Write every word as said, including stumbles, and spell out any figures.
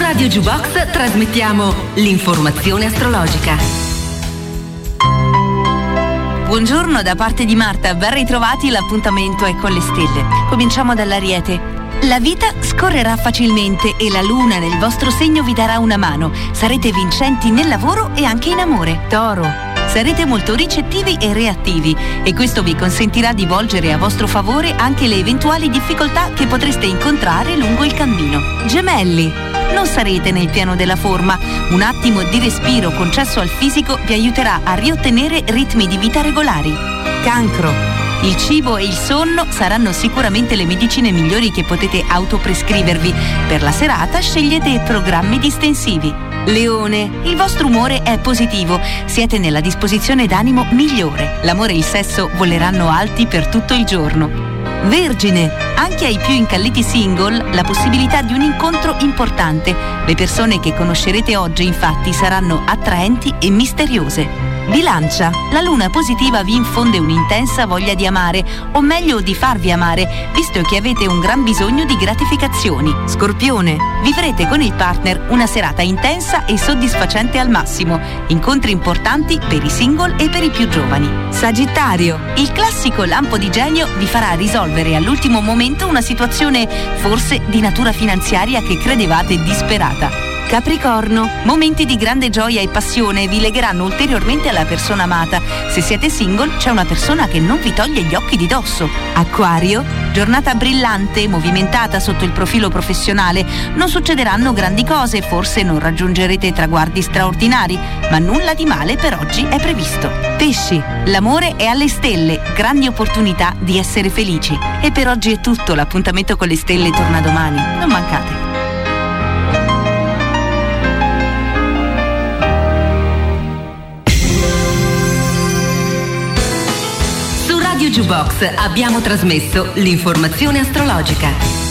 Radio Jukebox trasmettiamo l'informazione astrologica. Buongiorno da parte di Marta, ben ritrovati, l'appuntamento è con le stelle. Cominciamo dall'Ariete. La vita scorrerà facilmente e la luna nel vostro segno vi darà una mano. Sarete vincenti nel lavoro e anche in amore. Toro. Sarete molto ricettivi e reattivi e questo vi consentirà di volgere a vostro favore anche le eventuali difficoltà che potreste incontrare lungo il cammino. Gemelli. Non sarete nel piano della forma. Un attimo di respiro concesso al fisico vi aiuterà a riottenere ritmi di vita regolari. Cancro. Il cibo e il sonno saranno sicuramente le medicine migliori che potete autoprescrivervi. Per la serata scegliete programmi distensivi. Leone, il vostro umore è positivo, siete nella disposizione d'animo migliore. L'amore e il sesso voleranno alti per tutto il giorno. Vergine, anche ai più incalliti single la possibilità di un incontro importante. Le persone che conoscerete oggi infatti saranno attraenti e misteriose. Bilancia, la luna positiva vi infonde un'intensa voglia di amare, o meglio di farvi amare, visto che avete un gran bisogno di gratificazioni. Scorpione, vivrete con il partner una serata intensa e soddisfacente al massimo, incontri importanti per i single e per i più giovani. Sagittario, il classico lampo di genio vi farà risolvere all'ultimo momento una situazione forse di natura finanziaria che credevate disperata. Capricorno, momenti di grande gioia e passione vi legheranno ulteriormente alla persona amata. Se siete single, c'è una persona che non vi toglie gli occhi di dosso. Acquario, giornata brillante, movimentata sotto il profilo professionale. Non succederanno grandi cose, forse non raggiungerete traguardi straordinari, ma nulla di male per oggi è previsto. Pesci, l'amore è alle stelle, grandi opportunità di essere felici. E per oggi è tutto, l'appuntamento con le stelle torna domani. Non mancate. Radio Jukebox abbiamo trasmesso l'informazione astrologica.